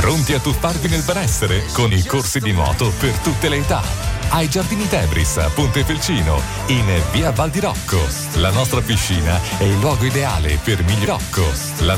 Pronti a tuffarvi nel benessere con i corsi di nuoto per tutte le età? Ai Giardini Tebris a Ponte Felcino, in via Val di Rocco. La nostra piscina è il luogo ideale per Rocco. La